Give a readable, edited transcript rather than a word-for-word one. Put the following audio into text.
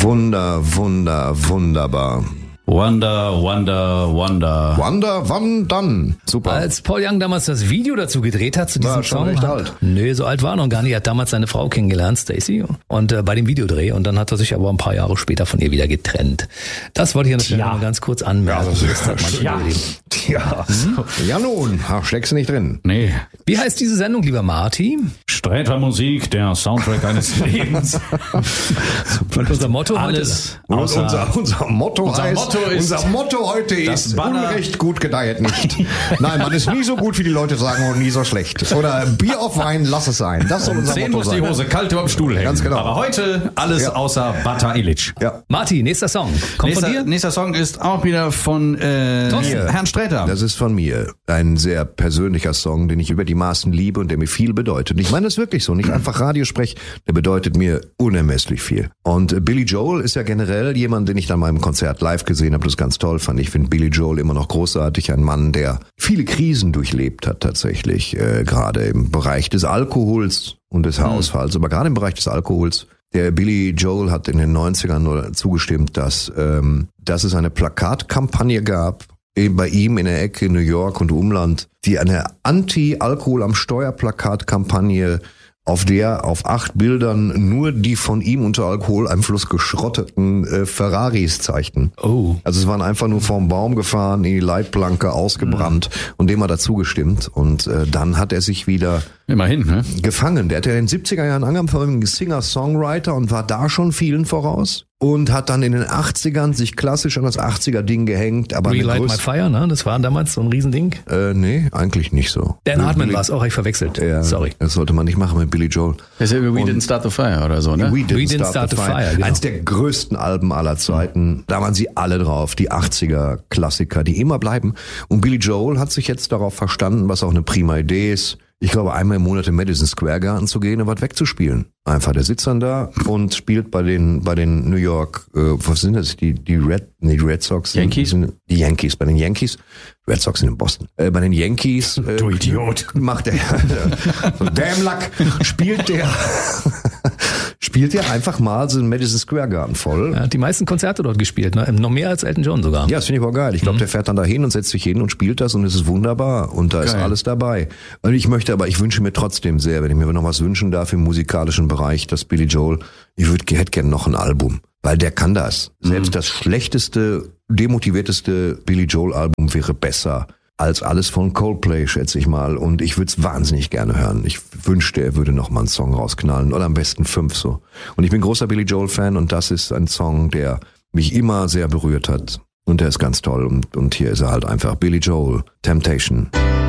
Wunderbar. Wonder. Wonder, wann dann? Super. Als Paul Young damals das Video dazu gedreht hat zu diesem War schon Song. recht alt. Nö, so alt war er noch gar nicht. Er hat damals seine Frau kennengelernt, Stacey, und bei dem Videodreh. Und dann hat er sich aber ein paar Jahre später von ihr wieder getrennt. Das wollte ich an der Stelle mal ganz kurz anmerken. Ja nun, steckst du nicht drin. Nee. Wie heißt diese Sendung, lieber Marty? Sträter Musik, der Soundtrack eines Lebens. Und unser Motto Alles Und außer unser Motto heute ist Banner. Unrecht gut gedeiht nicht. Nein, man ist nie so gut, wie die Leute sagen, und nie so schlecht. Oder Bier auf Wein, lass es sein. Das soll unser 10 Motto muss die sein. Hose kalt über dem Stuhl hängen. Ganz genau. Aber heute alles außer Bata Illich. Ja. Marty, nächster Song. Kommt von dir? Nächster Song ist auch wieder von Herrn Sträter. Das ist von mir ein sehr persönlicher Song, den ich über die Maßen liebe und der mir viel bedeutet. Und ich meine das wirklich so, nicht einfach Radiosprech, der bedeutet mir unermesslich viel. Und Billy Joel ist ja generell jemand, den ich dann mal im Konzert live gesehen habe, das ganz toll fand. Ich finde Billy Joel immer noch großartig, ein Mann, der viele Krisen durchlebt hat tatsächlich, gerade im Bereich des Alkohols und des Haarausfalls, aber gerade im Bereich des Alkohols. Der Billy Joel hat in den 90ern nur zugestimmt, dass es eine Plakatkampagne gab, eben bei ihm in der Ecke in New York und Umland, die eine Anti-Alkohol am Steuer-Plakatkampagne, auf der auf 8 Bildern nur die von ihm unter Alkoholeinfluss geschrotteten Ferraris zeigten. Oh. Also es waren einfach nur vorm Baum gefahren, in die Leitplanke ausgebrannt und dem hat er zugestimmt. Und dann hat er sich wieder Immerhin, ne? gefangen. Der hat ja in den 70er Jahren angefangen, Singer-Songwriter und war da schon vielen voraus. Und hat dann in den 80ern sich klassisch an das 80er-Ding gehängt. Aber Relight My Fire, ne? Das war damals so ein Riesending. Nee, eigentlich nicht so. Dan Hartman war es auch, ich verwechselt. Ja, Sorry. Das sollte man nicht machen mit Billy Joel. Das ist ja We Didn't Start the Fire oder so, ne? We Didn't Start the Fire. Genau. Eins der größten Alben aller Zeiten. Da waren sie alle drauf. Die 80er-Klassiker, die immer bleiben. Und Billy Joel hat sich jetzt darauf verstanden, was auch eine prima Idee ist. Ich glaube, einmal im Monat im Madison Square Garden zu gehen und was wegzuspielen. Einfach, der sitzt dann da und spielt bei den New York, was sind das? Die Red Sox? Yankees? Die Yankees, bei den Yankees. Red Sox sind in Boston. Bei den Yankees. Du Idiot. Macht er, damn luck, spielt der einfach mal so einen Madison Square Garden voll. Er hat die meisten Konzerte dort gespielt, ne? Noch mehr als Elton John sogar. Ja, das finde ich aber geil. Ich glaube, der fährt dann da hin und setzt sich hin und spielt das und es ist wunderbar und da ist alles dabei. Und ich wünsche mir trotzdem sehr, wenn ich mir noch was wünschen darf im musikalischen Bereich, dass Billy Joel, hätte gerne noch ein Album, weil der kann das. Selbst das schlechteste, demotivierteste Billy Joel Album wäre besser als alles von Coldplay, schätze ich mal. Und ich würde es wahnsinnig gerne hören. Ich wünschte, er würde noch mal einen Song rausknallen oder am besten 5 so. Und ich bin großer Billy Joel Fan und das ist ein Song, der mich immer sehr berührt hat. Und der ist ganz toll und hier ist er halt einfach. Billy Joel, Temptation.